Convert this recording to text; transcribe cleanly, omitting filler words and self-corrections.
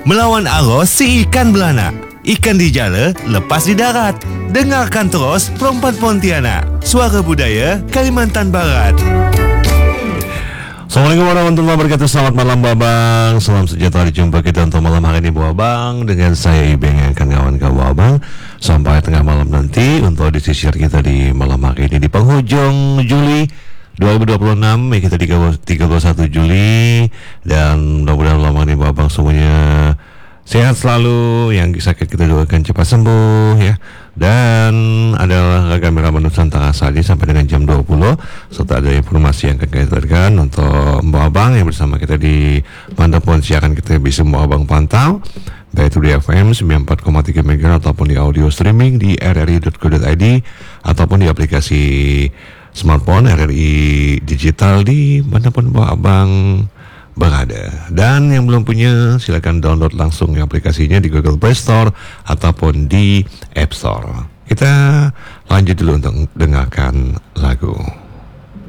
Melawan arus si ikan belana. Ikan di jala, lepas di darat. Dengarkan terus Perempuan Pontianak. Suara Budaya Kalimantan Barat. Assalamualaikum warahmatullahi wabarakatuh. Selamat malam Babang. Salam sejahtera, dijumpa kita untuk malam hari ini Babang. Dengan saya Ibeng yang akan kawan-kawan Babang sampai tengah malam nanti untuk disisir kita di malam hari ini di penghujung Juli 2026, kita 31 Juli. Dan mudah-mudahan malam hari ini Babang semuanya sehat selalu, yang sakit kita doakan cepat sembuh ya. Dan adalah Kamera Nusantara saja sampai dengan jam 20, serta ada informasi yang akan kita hadirkan untuk Mbak Abang yang bersama kita di manapun siaran kita bisa Mbak Abang pantau, baik itu di FM 94,3 MHz ataupun di audio streaming di rri.co.id ataupun di aplikasi smartphone RRI Digital di manapun Mbak Abang berada. Dan yang belum punya silakan download langsung aplikasinya di Google Play Store ataupun di App Store. Kita lanjut dulu untuk dengarkan lagu.